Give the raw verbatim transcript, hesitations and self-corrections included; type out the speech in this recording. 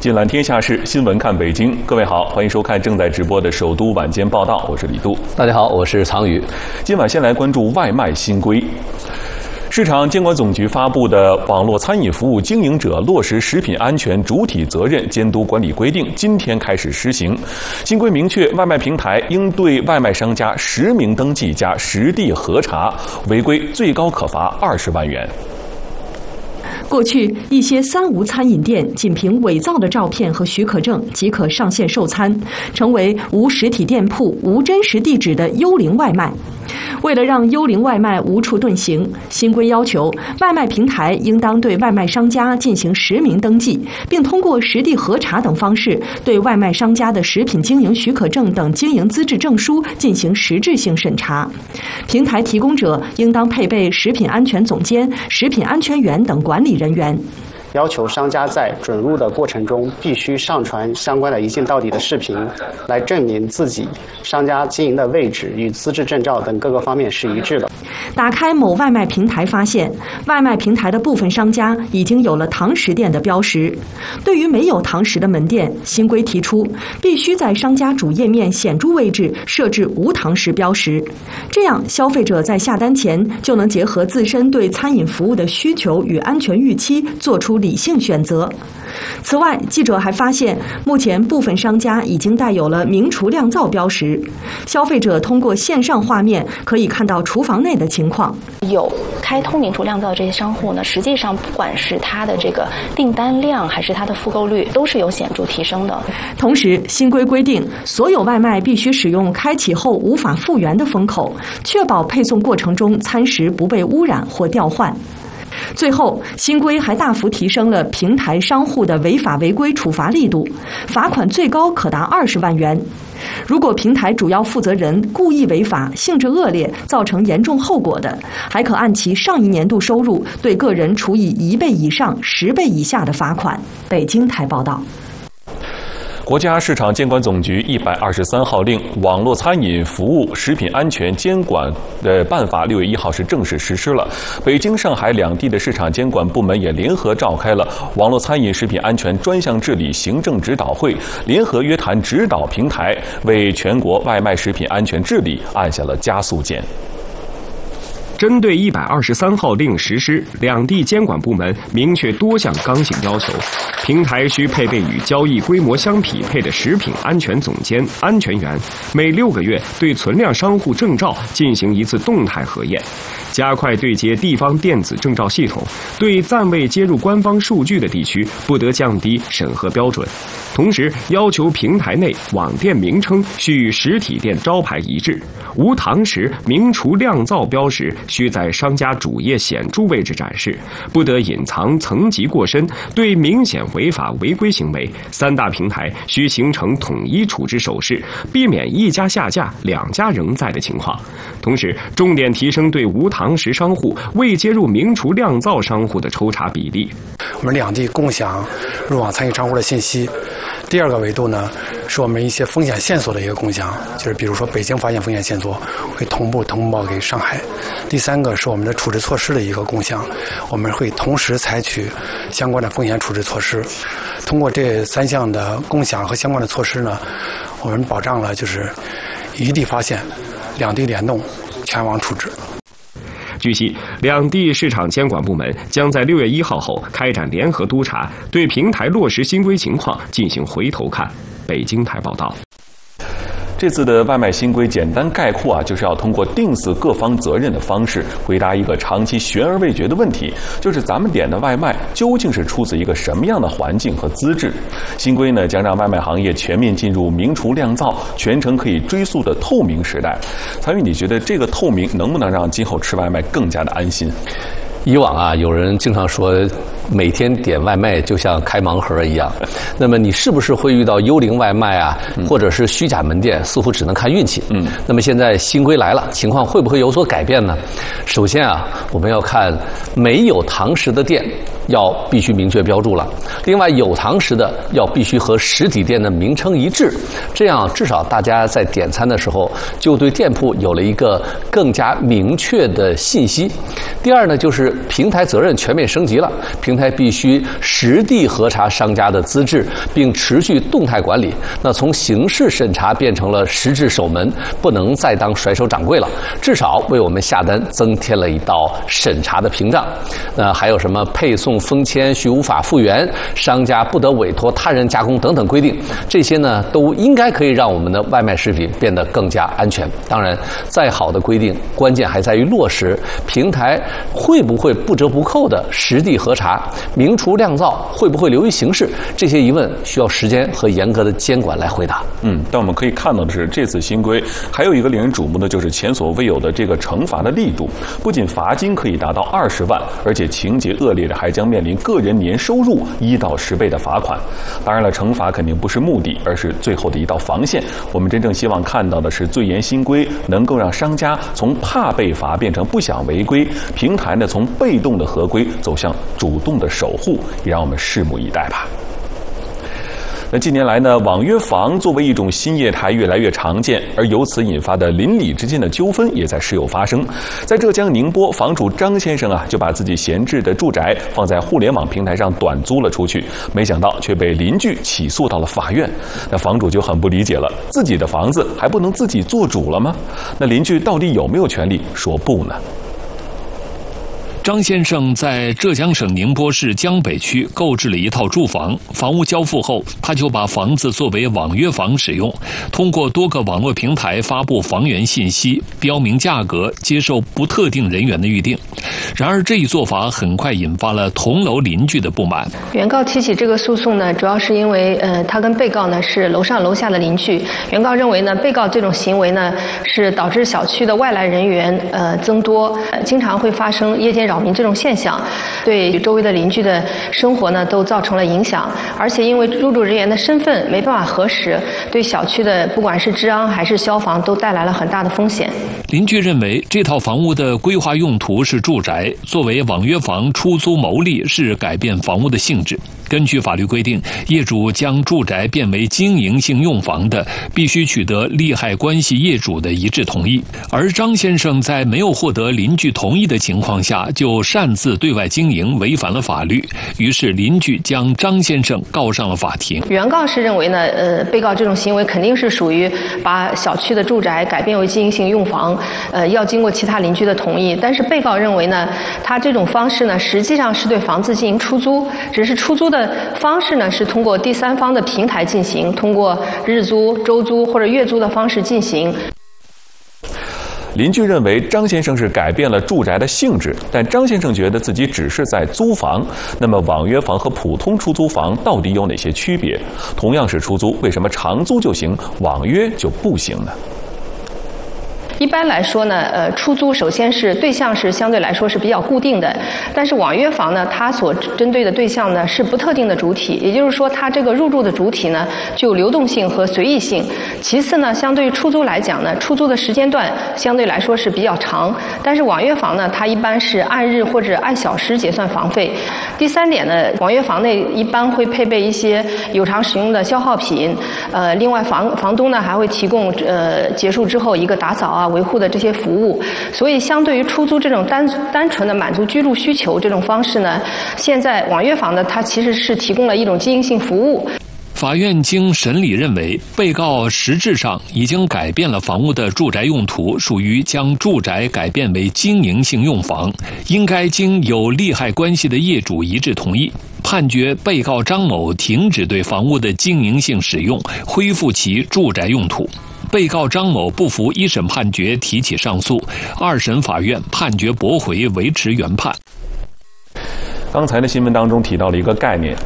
尽览天下事，新闻看北京。各位好，欢迎收看正在直播的首都晚间报道，我是李杜。 大家好，我是常宇。 今晚先来关注外卖新规。市场监管总局发布的《网络餐饮服务经营者落实食品安全主体责任监督管理规定》今天开始施行。新规明确，外卖平台应对外卖商家实名登记加实地核查，违规最高可罚二十万元。 过去，一些三无餐饮店仅凭伪造的照片和许可证即可上线售餐，成为无实体店铺、无真实地址的幽灵外卖。为了让幽灵外卖无处遁形，新规要求外卖平台应当对外卖商家进行实名登记，并通过实地核查等方式对外卖商家的食品经营许可证等经营资质证书进行实质性审查。平台提供者应当配备食品安全总监、食品安全员等管理人员。 要求商家在准入的过程中必须上传相关的一镜到底的视频，来证明自己商家经营的位置与资质证照等各个方面是一致的。 打开某外卖平台发现，外卖平台的部分商家已经有了堂食店的标识。对于没有堂食的门店，新规提出必须在商家主页面显著位置设置无堂食标识，这样消费者在下单前就能结合自身对餐饮服务的需求与安全预期做出理性选择。此外，记者还发现，目前部分商家已经带有了明厨亮灶标识，消费者通过线上画面可以看到厨房内的情况。 有开通明厨亮灶的这些商户呢，实际上不管是它的这个订单量还是它的复购率，都是有显著提升的。 同时，新规规定，所有外卖必须使用开启后无法复原的封口，确保配送过程中餐食不被污染或调换。最后，新规还大幅提升了平台商户的违法违规处罚力度，罚款最高可达二十万元。如果平台主要负责人故意违法、性质恶劣、造成严重后果的，还可按其上一年度收入对个人处以一倍以上十倍以下的罚款。北京台报道。 国家市场监管总局一百二十三号令《网络餐饮服务食品安全监管的办法》六月一号是正式实施了。北京、上海两地的市场监管部门也联合召开了网络餐饮食品安全专项治理行政指导会，联合约谈指导平台，为全国外卖食品安全治理按下了加速键。 针对一百二十三号令实施，两地监管部门明确多项刚性要求：平台需配备与交易规模相匹配的食品安全总监、安全员，每六个月对存量商户证照进行一次动态核验；加快对接地方电子证照系统，对暂未接入官方数据的地区不得降低审核标准。同时，要求平台内网店名称需与实体店招牌一致，无堂食明厨亮灶标识需在商家主页显著位置展示，不得隐藏层级过深。对明显违法违规行为，三大平台需形成统一处置手势，避免一家下架两家仍在的情况。同时，重点提升对无堂食商户、未接入明厨亮灶商户的抽查比例。 我们两地共享入网餐饮商户的信息。第二个维度呢，是我们一些风险线索的一个共享，就是比如说北京发现风险线索，会同步通报给上海。第三个是我们的处置措施的一个共享，我们会同时采取相关的风险处置措施。通过这三项的共享和相关的措施呢，我们保障了就是一地发现，两地联动，全网处置。 据悉，两地市场监管部门将在六月一号后开展联合督查，对平台落实新规情况进行回头看。北京台报道。 这次的外卖新规简单概括啊，就是要通过定死各方责任的方式，回答一个长期悬而未决的问题，就是咱们点的外卖究竟是出自一个什么样的环境和资质？新规呢，将让外卖行业全面进入明厨亮灶、全程可以追溯的透明时代。参与，你觉得这个透明能不能让今后吃外卖更加的安心？ 以往啊，有人经常说每天点外卖就像开盲盒一样，那么你是不是会遇到幽灵外卖啊，或者是虚假门店，似乎只能看运气。嗯，那么现在新规来了，情况会不会有所改变呢？首先啊，我们要看没有堂食的店要必须明确标注了。另外，有堂食的要必须和实体店的名称一致，这样至少大家在点餐的时候就对店铺有了一个更加明确的信息。第二呢，就是平台责任全面升级了，平台必须实地核查商家的资质，并持续动态管理。那从形式审查变成了实质守门，不能再当甩手掌柜了，至少为我们下单增添了一道审查的屏障。那还有什么配送封签需无法复原，商家不得委托他人加工等等规定，这些呢都应该可以让我们的外卖食品变得更加安全。当然，再好的规定，关键还在于落实，平台会不会不折不扣的实地核查，明厨亮灶，会不会流于形式？这些疑问需要时间和严格的监管来回答。 嗯，但我们可以看到的是，这次新规还有一个令人瞩目的，就是前所未有的这个惩罚的力度，不仅罚金可以达到二十万，而且情节恶劣的还将面临个人年收入一到十倍的罚款。当然了，惩罚肯定不是目的，而是最后的一道防线。我们真正希望看到的是，最严新规能够让商家从怕被罚变成不想违规，平台呢从被动的合规走向主动的守护，也让我们拭目以待吧。那近年来呢，网约房作为一种新业态越来越常见，而由此引发的邻里之间的纠纷也在时有发生。在浙江宁波，房主张先生啊就把自己闲置的住宅放在互联网平台上短租了出去，没想到却被邻居起诉到了法院。那房主就很不理解了，自己的房子还不能自己做主了吗？那邻居到底有没有权利说不呢？ 张先生在浙江省宁波市江北区购置了一套住房，房屋交付后，他就把房子作为网约房使用，通过多个网络平台发布房源信息，标明价格，接受不特定人员的预定。然而，这一做法很快引发了同楼邻居的不满。 原告提起这个诉讼呢，主要是因为呃，他跟被告呢是楼上楼下的邻居。原告认为呢，被告这种行为呢是导致小区的外来人员呃增多，呃、经常会发生夜间扰民这种现象，对周围的邻居的生活呢都造成了影响。而且因为入住人员的身份没办法核实，对小区的不管是治安还是消防都带来了很大的风险。 邻居认为，这套房屋的规划用途是住宅，作为网约房出租牟利是改变房屋的性质。根据法律规定，业主将住宅变为经营性用房的，必须取得利害关系业主的一致同意。而张先生在没有获得邻居同意的情况下，就擅自对外经营，违反了法律。于是邻居将张先生告上了法庭。 原告是认为呢，呃，被告这种行为肯定是属于把小区的住宅改变为经营性用房，呃，要经过其他邻居的同意。但是被告认为呢，他这种方式呢，实际上是对房子进行出租，只是出租的方式呢是通过第三方的平台进行，通过日租、周租或者月租的方式进行。 邻居认为张先生是改变了住宅的性质，但张先生觉得自己只是在租房。那么网约房和普通出租房到底有哪些区别？同样是出租，为什么长租就行，网约就不行呢？ 一般来说呢，呃，出租首先是对象是相对来说是比较固定的，但是网约房呢，它所针对的对象呢是不特定的主体，也就是说，它这个入住的主体呢具有流动性和随意性。其次呢，相对于出租来讲呢，出租的时间段相对来说是比较长，但是网约房呢，它一般是按日或者按小时结算房费。第三点呢，网约房内一般会配备一些有偿使用的消耗品，呃，另外房房东呢还会提供呃结束之后一个打扫啊、维护的这些服务。所以相对于出租这种单单纯的满足居住需求这种方式呢，现在网约房呢，它其实是提供了一种经营性服务。 法院经审理认为，被告实质上已经改变了房屋的住宅用途，属于将住宅改变为经营性用房，应该经有利害关系的业主一致同意。判决被告张某停止对房屋的经营性使用，恢复其住宅用途。被告张某不服一审判决，提起上诉，二审法院判决驳回，维持原判。 刚才的新闻当中提到了一个概念，